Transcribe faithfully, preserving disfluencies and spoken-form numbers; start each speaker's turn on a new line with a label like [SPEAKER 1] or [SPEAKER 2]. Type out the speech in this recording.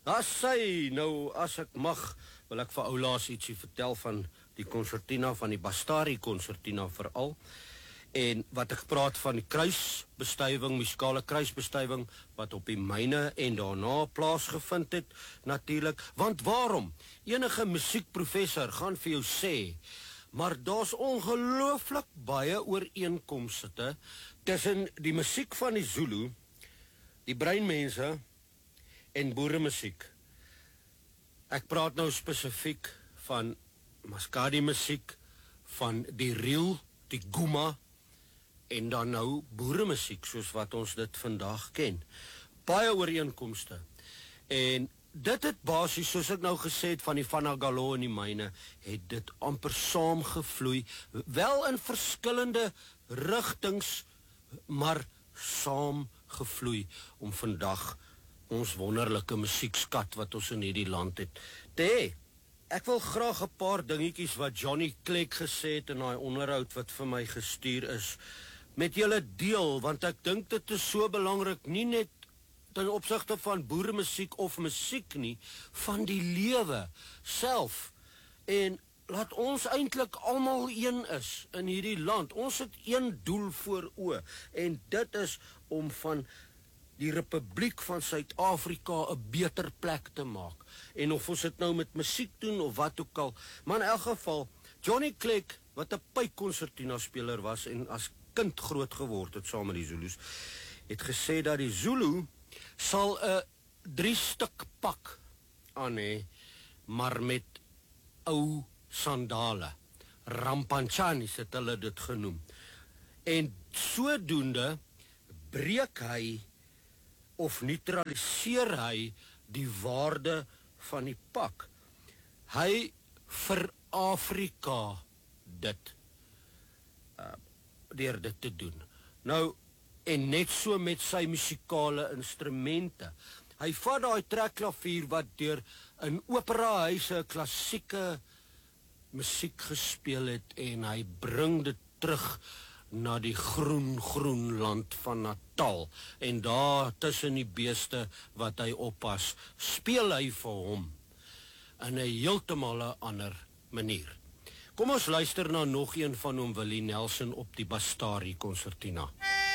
[SPEAKER 1] As sy, nou as ek mag, wil ek vir oulaas ietsie vertel van die concertina, van die Bastari concertina veral. En wat ek praat van die kruisbestuiving, musikale kruisbestuiving, wat op die myne en daarna plaasgevind het, natuurlik. Want waarom? Enige musiekprofessor gaan vir jou sê, maar daar's ongelooflik baie ooreenkomste tussen die musiek van die Zulu, die breinmense en boeremusiek. Ek praat nou spesifiek van Maskadi musiek, van die Riel, die Guma, en dan nou boeremusiek, soos wat ons dit vandag ken. Baie ooreenkomste. En dit het basies, soos ek nou gesê het, van die Vanagalo en die myne, het dit amper saamgevloei, wel in verskillende rigtings, maar saamgevloei, om vandag ons wonderlike musiekskat wat ons in hierdie land het, te hê. Ek wil graag 'n paar dingetjies wat Johnny Clegg gesê het in daai onderhoud wat vir my gestuur is, met julle deel, want ek dink dit is so belangrik, nie net ten opsigte van boeremusiek of musiek nie, van die lewe self. En laat ons eintlik almal een is in hierdie land. Ons het een doel voor oë, en dit is om van die Republiek van Suid-Afrika 'n beter plek te maak. En of ons dit nou met musiek doen of wat ook al, maar in elk geval, Johnny Clegg, wat 'n pypconcertina speler was en as kind groot geword het saam met die Zulus, het gesê dat die Zulu sal 'n drie stuk pak aan hê, maar met ou sandale. Rampanchanis het hulle dit genoem. En sodoende breek hy of neutraliseer hy die waarde van die pak. Hy vir Afrika dit uh, deur dit te doen. Nou, en net so met sy musikale instrumente. Hy vat daai trekklavier wat deur in operahuise klassieke musiek gespeel het, en hy bring dit terug na die groen, groen land van Natal. En daar tussen die beeste wat hy oppas, speel hy vir hom in 'n heeltemal 'n ander manier. Kom ons luister na nog een van hom Willie Nelson op die Bastari concertina.